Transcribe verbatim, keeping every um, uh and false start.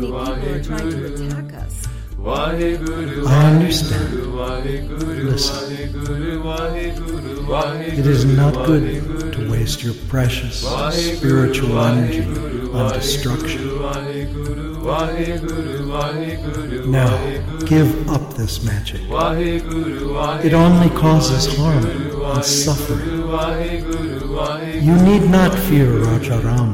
many people are trying to attack us. I understand. Listen. It is not good to waste your precious spiritual energy on destruction. Now, give up this magic. It only causes harm and suffering. You need not fear Rajaram.